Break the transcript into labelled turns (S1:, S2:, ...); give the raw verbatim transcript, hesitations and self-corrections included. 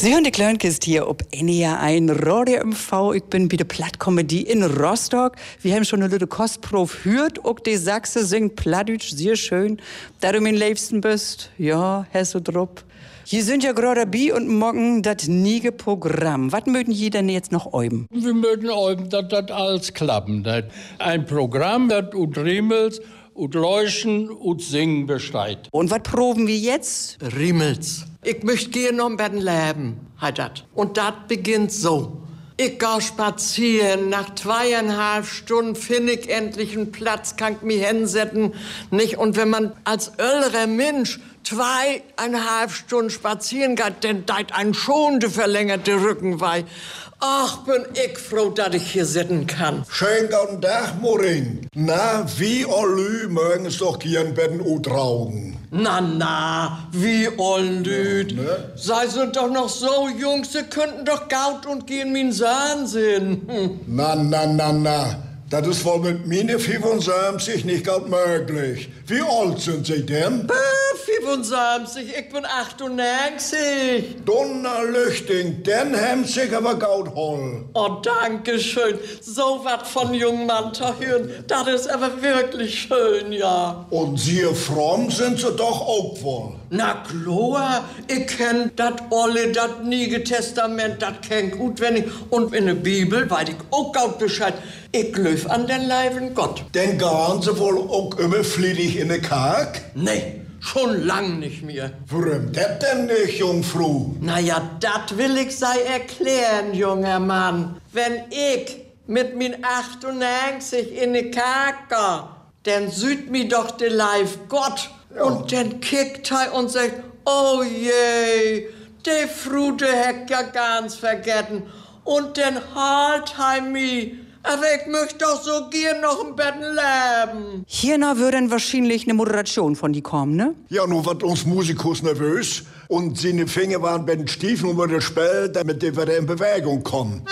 S1: Sie hören die Kleinkist hier ob N E R ein Radio M V. Ich bin bei der Plattkomödie in Rostock. Wir haben schon eine Lütte Kostprof hört. Auch die Sachse singt Plattdeutsch sehr schön. Da du mein Liebsten bist, ja, Hesse drupp. Hier sind ja gerade dabei und morgen das niege Programm. Was möchten Sie denn jetzt noch üben?
S2: Wir möchten üben, dass das alles klappen. Dat ein Programm, das ut Riemels, ut Leuchten, ut Singen besteht.
S1: Und was proben wir jetzt?
S3: Riemels. Ich möchte gehen um Betten leben, halt dat. Und das beginnt so. Ich geh spazieren, nach zweieinhalb Stunden finde ich endlich einen Platz, kann ich mich hinsetzen, nicht? Und wenn man als älterer Mensch zweieinhalb Stunden spazieren geht, dann deit ein schon der verlängerte Rücken weh. Ach, bin ich froh, dass ich hier sitzen kann.
S4: Schönen guten Tag, Moring. Na, wie allü mögen es doch hier in Betten utraugen.
S3: Na, na, wie ollüt.
S4: Ne?
S3: Sei sind doch noch so jung, sie könnten doch gaut und gehen min Sahn sehen. Hm.
S4: Na, na, na, na. Das ist wohl mit mir fünfundsiebzig nicht ganz möglich. Wie alt sind Sie denn?
S3: Äh, fünfundsiebzig, ich bin achtundneunzig.
S4: Donnerlüchting, den haben Sie aber gaut holl.
S3: Oh, danke schön. So was von jungen Mann zu hören, das ist aber wirklich schön, ja.
S4: Und Sie fromm sind Sie doch auch wohl.
S3: Na klar, ich kenn das olle, das Niege Testament, das kenn gut, wenn ich. Und in der Bibel weiß ich auch gaut Bescheid. Ich glaub an den leiben Gott.
S4: Denn gehen Sie wohl auch immer flittig in den Karg?
S3: Nee, schon lang nicht mehr.
S4: Warum das denn nicht, Jungfrau?
S3: Na ja, das will ich sei erklären, junger Mann. Wenn ich mit min achtundneunzig in den Karg gehe, dann süht mi doch de Leib Gott.
S4: Ja.
S3: Und dann kickt er und sagt, oh je, de Frute hätt ja ganz vergessen. Und dann halt er mi. Aber ich möchte doch so gern noch im Bett leben.
S1: Hierna würde dann wahrscheinlich eine Moderation von die kommen, ne?
S4: Ja, nun wird uns Musikus nervös und seine Finger waren bei den Stiefeln über das Spiel, damit die wieder in Bewegung kommen.